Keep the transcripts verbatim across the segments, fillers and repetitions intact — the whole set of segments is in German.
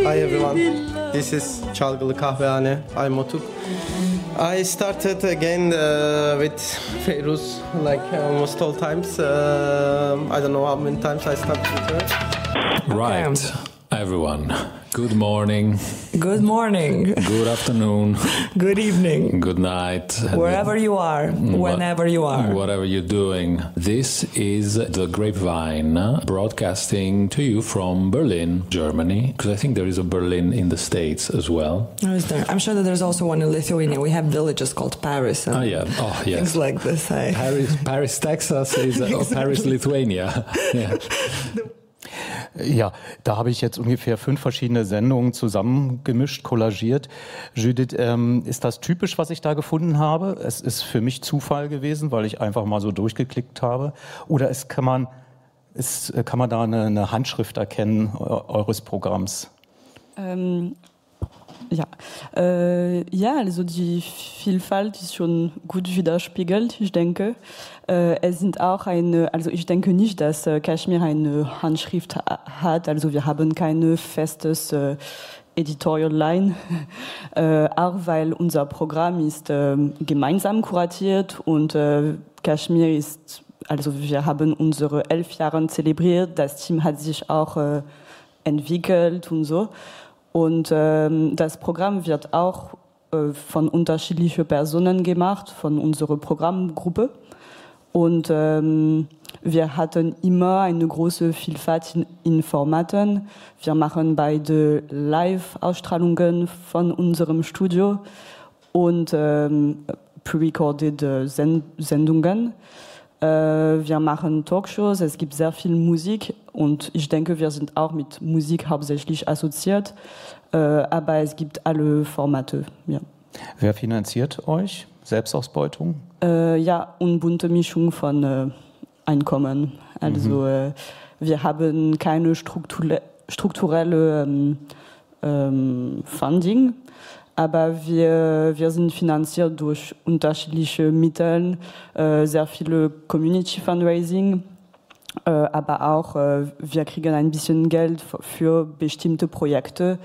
Hi everyone, this is Çalgılı Kahvehane. I'm Motuk. I started again uh, with Feyruz like almost all times. Uh, I don't know how many times I started with her. Right, everyone. Good morning. Good morning. Good afternoon. Good evening. Good night. Wherever you are, whenever you are. Whatever you're doing. This is The Grapevine, broadcasting to you from Berlin, Germany, because I think there is a Berlin in the States as well. Oh, is there? I'm sure that there's also one in Lithuania. We have villages called Paris. Oh, yeah. Oh, yes. Things like this. I... Paris, Paris, Texas is uh, exactly. Paris, Lithuania. Yeah. Ja, da habe ich jetzt ungefähr fünf verschiedene Sendungen zusammengemischt, kollagiert. Judith, ähm, ist das typisch, was ich da gefunden habe? Es ist für mich Zufall gewesen, weil ich einfach mal so durchgeklickt habe. Oder es kann man, es, kann man da eine, eine Handschrift erkennen eures Programms? Ähm, ja. Äh, ja, also die Vielfalt ist schon gut widerspiegelt, ich denke. Äh, es sind auch eine, also ich denke nicht, dass äh, Kashmir eine Handschrift ha- hat, also wir haben keine festes äh, Editorial Line, äh, auch weil unser Programm ist äh, gemeinsam kuratiert und äh, Kashmir ist, also wir haben unsere elf Jahre zelebriert, das Team hat sich auch äh, entwickelt und so. Und ähm, das Programm wird auch äh, von unterschiedlichen Personen gemacht, von unserer Programmgruppe. Und ähm, wir hatten immer eine große Vielfalt in, in Formaten. Wir machen beide Live-Ausstrahlungen von unserem Studio und ähm, pre-recorded Send- Sendungen. Äh, wir machen Talkshows, es gibt sehr viel Musik und ich denke, wir sind auch mit Musik hauptsächlich assoziiert, äh, aber es gibt alle Formate. Ja. Wer finanziert euch? Selbstausbeutung? Äh, ja, und bunte Mischung von äh, Einkommen. Also mhm. äh, wir haben keine strukturelle, strukturelle ähm, ähm, Funding, aber wir, wir sind finanziert durch unterschiedliche Mittel, äh, sehr viele Community Fundraising, äh, aber auch äh, wir kriegen ein bisschen Geld für, für bestimmte Projekte.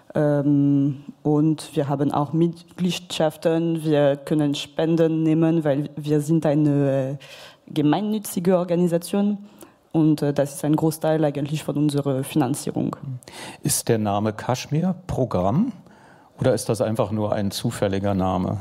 Ähm, und wir haben auch Mitgliedschaften, wir können Spenden nehmen, weil wir sind eine äh, gemeinnützige Organisation und äh, das ist ein Großteil eigentlich von unserer Finanzierung. Ist der Name Kashmir Programm oder ist das einfach nur ein zufälliger Name?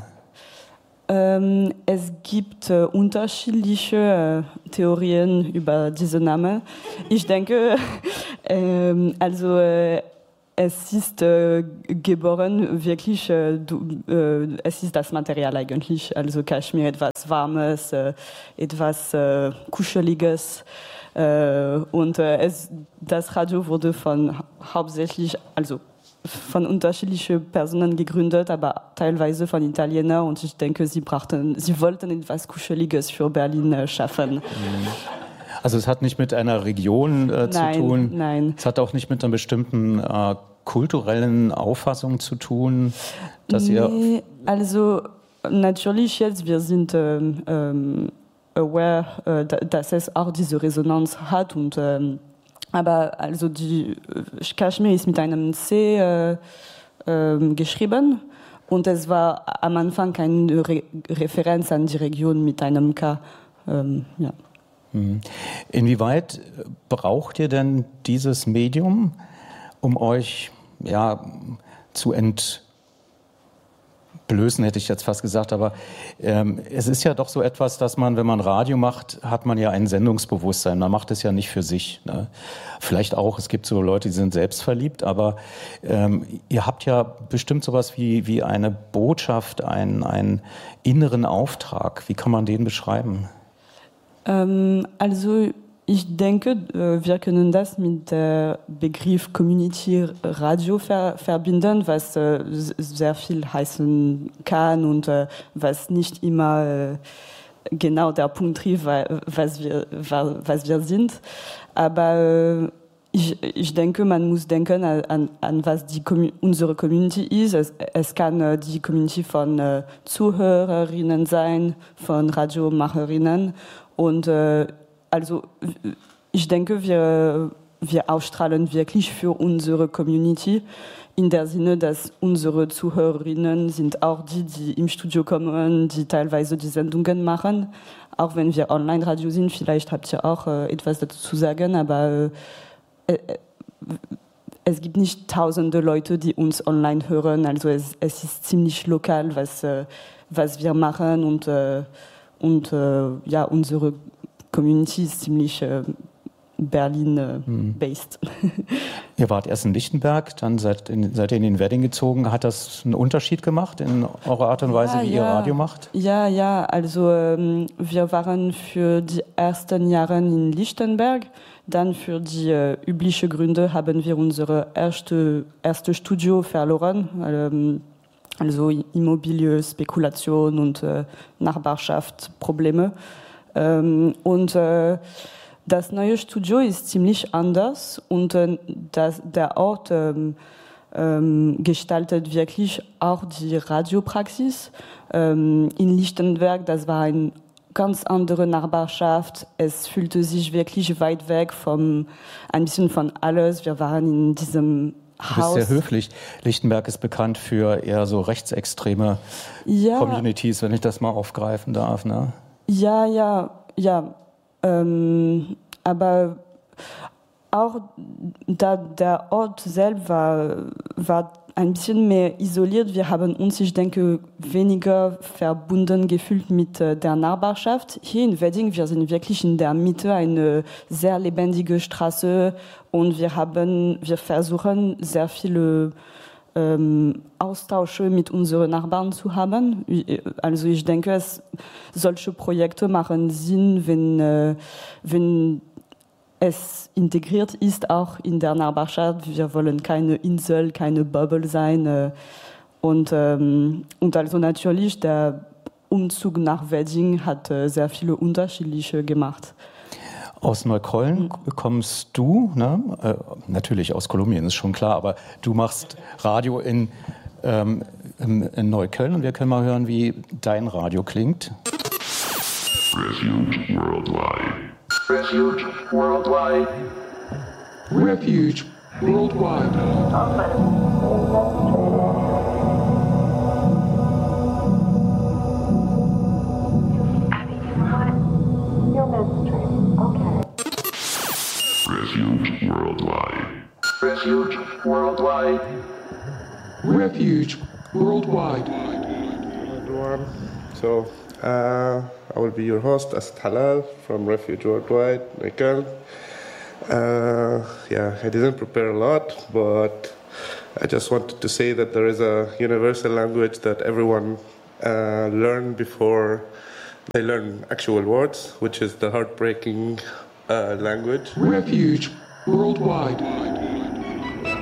Ähm, es gibt äh, unterschiedliche äh, Theorien über diesen Namen. Ich denke, äh, also äh, es ist äh, geboren wirklich, äh, du, äh, es ist das Material eigentlich, also Kashmir, etwas Warmes, äh, etwas äh, Kuscheliges äh, und äh, es, das Radio wurde von hauptsächlich, also von unterschiedlichen Personen gegründet, aber teilweise von Italienern und ich denke, sie brauchten, sie wollten etwas Kuscheliges für Berlin äh, schaffen. Also es hat nicht mit einer Region äh, zu nein, tun. Nein. Es hat auch nicht mit einer bestimmten äh, kulturellen Auffassung zu tun, dass nee, ihr. Also natürlich jetzt, wir sind ähm, ähm, aware, äh, dass es auch diese Resonanz hat und ähm, aber also die Kashmir ist mit einem C äh, äh, geschrieben und es war am Anfang keine Re- Referenz an die Region mit einem K. Ähm, ja. Inwieweit braucht ihr denn dieses Medium, um euch ja, zu entblößen, hätte ich jetzt fast gesagt, aber ähm, es ist ja doch so etwas, dass man, wenn man Radio macht, hat man ja ein Sendungsbewusstsein, man macht es ja nicht für sich. Ne? Vielleicht auch, es gibt so Leute, die sind selbstverliebt, aber ähm, ihr habt ja bestimmt sowas wie, wie eine Botschaft, einen, einen inneren Auftrag. Wie kann man den beschreiben? Also ich denke, wir können das mit dem Begriff Community Radio ver- verbinden, was sehr viel heißen kann und was nicht immer genau der Punkt trifft, was wir, was wir sind. Aber ich, ich denke, man muss denken an, an was die, unsere Community ist. Es, es kann die Community von Zuhörerinnen sein, von Radiomacherinnen. Und äh, also ich denke, wir, wir ausstrahlen wirklich für unsere Community, in der Sinne, dass unsere Zuhörerinnen sind auch die, die im Studio kommen, die teilweise die Sendungen machen. Auch wenn wir Online-Radio sind, vielleicht habt ihr auch äh, etwas dazu zu sagen, aber äh, äh, es gibt nicht tausende Leute, die uns online hören, also es, es ist ziemlich lokal, was, äh, was wir machen und, äh, und äh, ja, unsere Community ist ziemlich äh, Berlin-based. Hm. Ihr wart erst in Lichtenberg, dann seid, in, seid ihr in den Wedding gezogen. Hat das einen Unterschied gemacht in eurer Art und Weise, ja, wie ja. ihr Radio macht? Ja, ja, also ähm, wir waren für die ersten Jahre in Lichtenberg. Dann für die äh, üblichen Gründe haben wir unser erste, erste Studio verloren. Ähm, also Immobilie, Spekulation und äh, Nachbarschaftsprobleme. Ähm, und äh, das neue Studio ist ziemlich anders und äh, das, der Ort ähm, ähm, gestaltet wirklich auch die Radiopraxis. Ähm, in Lichtenberg, das war ein ganz andere Nachbarschaft. Es fühlte sich wirklich weit weg vom, ein bisschen von alles. Wir waren in diesem Haus. Du bist sehr höflich. Lichtenberg ist bekannt für eher so rechtsextreme ja. Communities, wenn ich das mal aufgreifen darf. Ne? Ja, ja, ja. Ähm, aber auch da der Ort selbst war, war ein bisschen mehr isoliert. Wir haben uns, ich denke, weniger verbunden gefühlt mit äh, der Nachbarschaft. Hier in Wedding, wir sind wirklich in der Mitte, eine sehr lebendige Straße und wir haben, wir versuchen sehr viele ähm, Austausche mit unseren Nachbarn zu haben. Also ich denke, es, solche Projekte machen Sinn, wenn, äh, wenn es integriert ist auch in der Nachbarschaft. Wir wollen keine Insel, keine Bubble sein. Und, ähm, und also natürlich, der Umzug nach Wedding hat äh, sehr viele unterschiedliche gemacht. Aus Neukölln mhm. kommst du, ne? Äh, natürlich aus Kolumbien, ist schon klar, aber du machst Radio in, ähm, in Neukölln und wir können mal hören, wie dein Radio klingt. Refuge Worldwide. Refuge Worldwide. Refuge Worldwide. Refuge Worldwide. Refuge Worldwide. Refuge Worldwide. Everyone. So, uh, I will be your host, Asad Halal from Refuge Worldwide, Neukölln. Uh, yeah, I didn't prepare a lot, but I just wanted to say that there is a universal language that everyone uh, learn before they learn actual words, which is the heartbreaking uh, language. Refuge Worldwide.